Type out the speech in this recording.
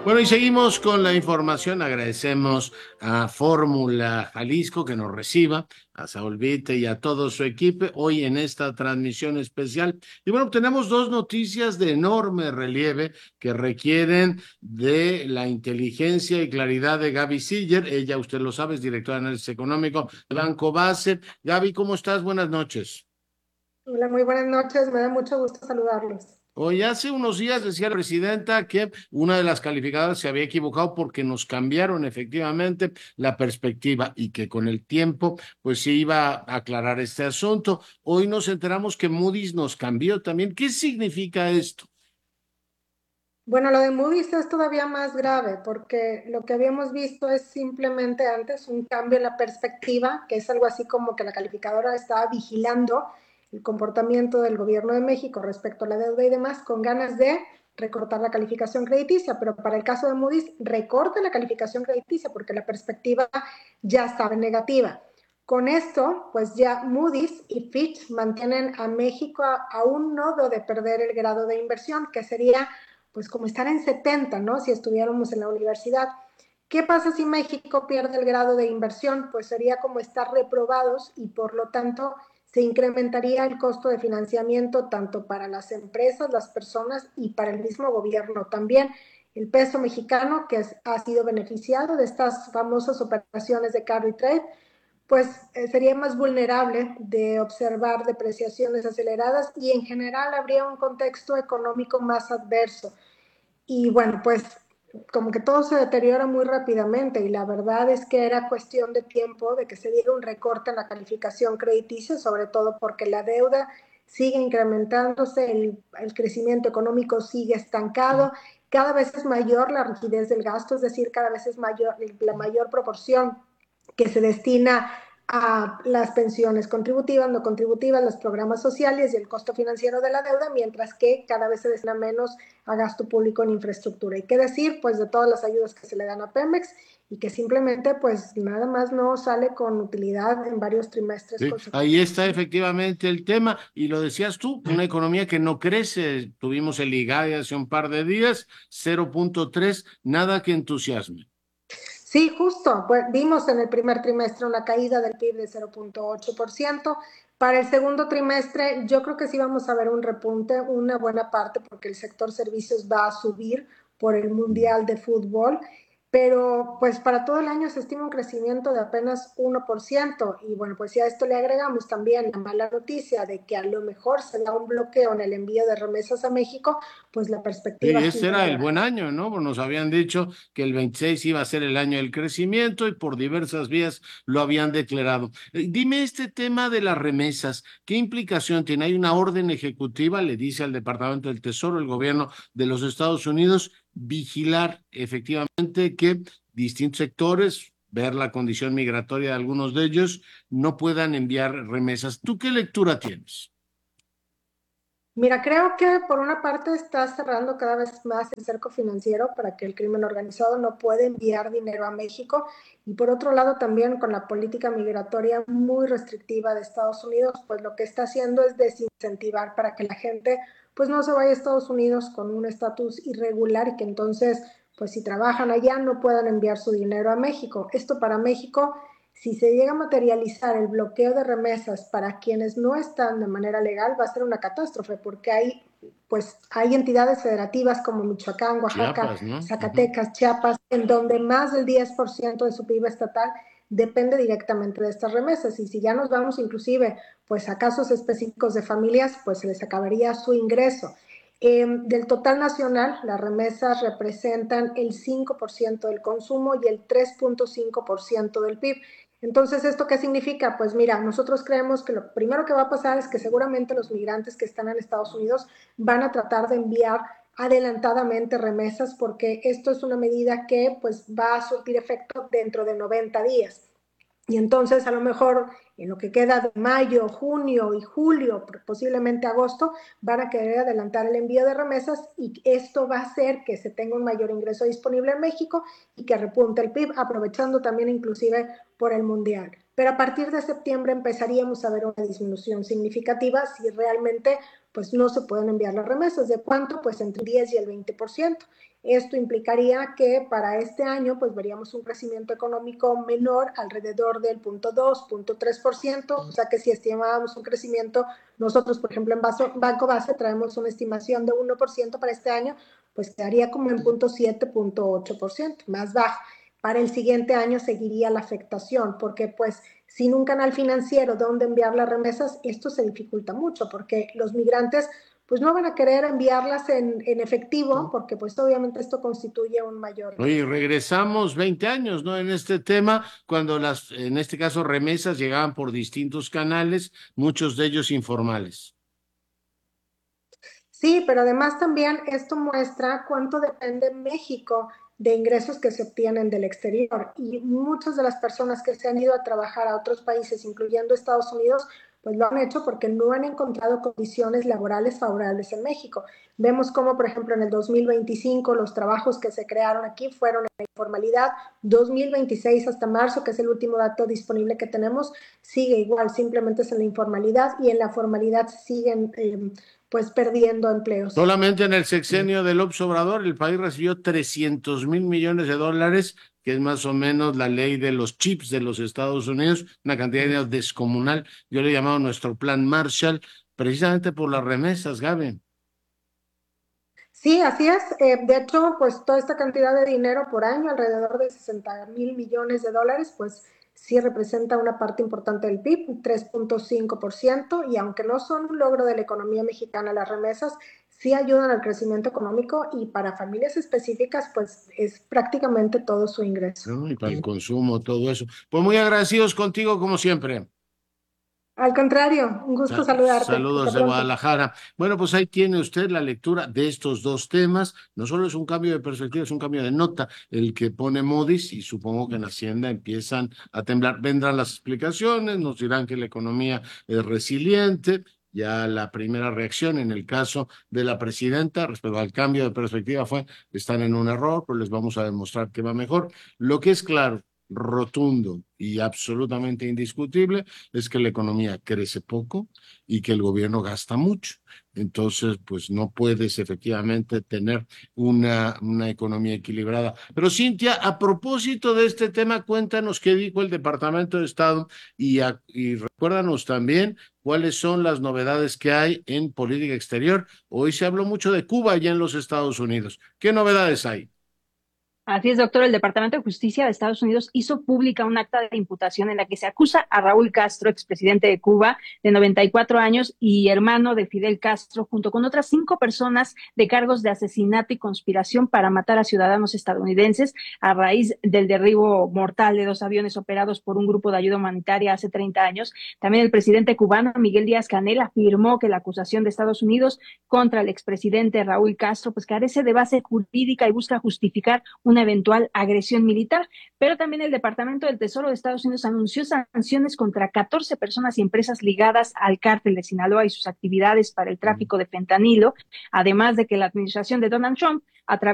Bueno, y seguimos con la información. Agradecemos a Fórmula Jalisco que nos reciba, a Saúl Vite y a todo su equipo hoy en esta transmisión especial. Y bueno, tenemos dos noticias de enorme relieve que requieren de la inteligencia y claridad de Gaby Siller. Ella, usted lo sabe, es directora de análisis económico de Banco Base. Gaby, ¿cómo estás? Buenas noches. Hola, muy buenas noches. Me da mucho gusto saludarlos. Hoy hace unos días decía la presidenta que una de las calificadoras se había equivocado porque nos cambiaron efectivamente la perspectiva y que con el tiempo pues se iba a aclarar este asunto. Hoy nos enteramos que Moody's nos cambió también. ¿Qué significa esto? Bueno, lo de Moody's es todavía más grave porque lo que habíamos visto es simplemente antes un cambio en la perspectiva, que es algo así como que la calificadora estaba vigilando el comportamiento del gobierno de México respecto a la deuda y demás, con ganas de recortar la calificación crediticia, pero para el caso de Moody's recorta la calificación crediticia porque la perspectiva ya estaba en negativa. Con esto, pues ya Moody's y Fitch mantienen a México a un nodo de perder el grado de inversión, que sería pues como estar en 70, ¿no? Si estuviéramos en la universidad. ¿Qué pasa si México pierde el grado de inversión? Pues sería como estar reprobados y por lo tanto se incrementaría el costo de financiamiento tanto para las empresas, las personas y para el mismo gobierno también. El peso mexicano, que ha sido beneficiado de estas famosas operaciones de carry trade, pues sería más vulnerable de observar depreciaciones aceleradas y en general habría un contexto económico más adverso. Y bueno, pues como que todo se deteriora muy rápidamente y la verdad es que era cuestión de tiempo de que se diera un recorte en la calificación crediticia, sobre todo porque la deuda sigue incrementándose, el crecimiento económico sigue estancado, cada vez es mayor la rigidez del gasto, es decir, cada vez es mayor la mayor proporción que se destina a las pensiones contributivas, no contributivas, los programas sociales y el costo financiero de la deuda, mientras que cada vez se destina menos a gasto público en infraestructura. ¿Y qué decir? Pues de todas las ayudas que se le dan a Pemex y que simplemente pues nada más no sale con utilidad en varios trimestres Sí, ahí consecutivos. está efectivamente el tema, y lo decías tú, una economía que no crece. Tuvimos el IGAE hace un par de días, 0,3, nada que entusiasme. Sí, justo. Pues, vimos en el primer trimestre una caída del PIB de 0,8%. Para el segundo trimestre, yo creo que sí vamos a ver un repunte, una buena parte, porque el sector servicios va a subir por el Mundial de Fútbol, pero pues para todo el año se estima un crecimiento de apenas 1%. Y bueno, pues si a esto le agregamos también la mala noticia de que a lo mejor se da un bloqueo en el envío de remesas a México, pues la Sí, perspectiva ese sigue era el negra. buen año, ¿no? Pues nos habían dicho que el 26 iba a ser el año del crecimiento y por diversas vías lo habían declarado. Dime este tema de las remesas, ¿qué implicación tiene? Hay una orden ejecutiva, le dice al Departamento del Tesoro, el gobierno de los Estados Unidos, vigilar efectivamente que distintos sectores, ver la condición migratoria de algunos de ellos, no puedan enviar remesas. ¿Tú qué lectura tienes? Mira, creo que por una parte está cerrando cada vez más el cerco financiero para que el crimen organizado no pueda enviar dinero a México y por otro lado también con la política migratoria muy restrictiva de Estados Unidos, pues lo que está haciendo es desincentivar para que la gente pues no se vaya a Estados Unidos con un estatus irregular y que entonces pues si trabajan allá no puedan enviar su dinero a México. Esto para México, si se llega a materializar el bloqueo de remesas para quienes no están de manera legal, va a ser una catástrofe porque hay entidades federativas como Michoacán, Oaxaca, Chiapas, ¿no? Ujú. Zacatecas, Chiapas, en donde más del 10% de su PIB estatal depende directamente de estas remesas. Y si ya nos vamos inclusive pues a casos específicos de familias, pues se les acabaría su ingreso. Del total nacional, las remesas representan el 5% del consumo y el 3,5% del PIB. Entonces, ¿esto qué significa? Pues mira, nosotros creemos que lo primero que va a pasar es que seguramente los migrantes que están en Estados Unidos van a tratar de enviar adelantadamente remesas porque esto es una medida que pues va a surtir efecto dentro de 90 días. Y entonces a lo mejor en lo que queda de mayo, junio y julio, posiblemente agosto, van a querer adelantar el envío de remesas y esto va a hacer que se tenga un mayor ingreso disponible en México y que repunte el PIB, aprovechando también inclusive por el Mundial. pero a partir de septiembre empezaríamos a ver una disminución significativa si realmente pues no se pueden enviar las remesas. ¿De cuánto? Pues entre el 10 y el 20%. Esto implicaría que para este año pues veríamos un crecimiento económico menor alrededor del 0.2, 0.3%, o sea que si estimábamos un crecimiento, nosotros por ejemplo en Banco Base traemos una estimación de 1% para este año, pues quedaría como en 0.7, 0.8%, más baja. Para el siguiente año seguiría la afectación, porque pues sin un canal financiero donde enviar las remesas, esto se dificulta mucho, porque los migrantes pues no van a querer enviarlas en efectivo, porque pues obviamente esto constituye un mayor Oye, riesgo. regresamos 20 años, ¿no? En este tema, cuando en este caso, remesas llegaban por distintos canales, muchos de ellos informales. Sí, pero además también esto muestra cuánto depende México de ingresos que se obtienen del exterior. Y muchas de las personas que se han ido a trabajar a otros países, incluyendo Estados Unidos, pues lo han hecho porque no han encontrado condiciones laborales favorables en México. Vemos como, por ejemplo, en el 2025 los trabajos que se crearon aquí fueron en la informalidad. 2026 hasta marzo, que es el último dato disponible que tenemos, sigue igual, simplemente es en la informalidad y en la formalidad siguen pues perdiendo empleos. Solamente en el sexenio de López Obrador, el país recibió 300.000 millones de dólares, que es más o menos la ley de los chips de los Estados Unidos, una cantidad de dinero descomunal. Yo le he llamado nuestro plan Marshall, precisamente por las remesas, Gaby. Sí, así es. De hecho, pues toda esta cantidad de dinero por año, alrededor de 60.000 millones de dólares, pues sí representa una parte importante del PIB, 3.5%, y aunque no son un logro de la economía mexicana, las remesas sí ayudan al crecimiento económico y para familias específicas, pues es prácticamente todo su ingreso. ¿No? Y para el consumo, todo eso. Pues muy agradecidos contigo, como siempre. Al contrario, un gusto saludarte. Saludos Hasta de pronto. Guadalajara. Bueno, pues ahí tiene usted la lectura de estos dos temas. No solo es un cambio de perspectiva, es un cambio de nota el que pone Moody's, y supongo que en Hacienda empiezan a temblar. Vendrán las explicaciones, nos dirán que la economía es resiliente. Ya la primera reacción en el caso de la presidenta respecto al cambio de perspectiva fue: están en un error, pero les vamos a demostrar que va mejor. Lo que es claro, rotundo y absolutamente indiscutible, es que la economía crece poco y que el gobierno gasta mucho. Entonces, pues no puedes efectivamente tener una economía equilibrada. Pero Cintia, a propósito de este tema, cuéntanos qué dijo el Departamento de Estado, y recuérdanos también cuáles son las novedades que hay en política exterior. Hoy se habló mucho de Cuba allá en los Estados Unidos. ¿Qué novedades hay? Así es, doctor. El Departamento de Justicia de Estados Unidos hizo pública un acta de imputación en la que se acusa a Raúl Castro, expresidente de Cuba, de 94 años y hermano de Fidel Castro, junto con otras 5 personas, de cargos de asesinato y conspiración para matar a ciudadanos estadounidenses a raíz del derribo mortal de 2 aviones operados por un grupo de ayuda humanitaria hace 30 años. También el presidente cubano, Miguel Díaz-Canel, afirmó que la acusación de Estados Unidos contra el expresidente Raúl Castro pues carece de base jurídica y busca justificar una eventual agresión militar. Pero también el Departamento del Tesoro de Estados Unidos anunció sanciones contra 14 personas y empresas ligadas al cártel de Sinaloa y sus actividades para el tráfico de fentanilo, además de que la administración de Donald Trump, a través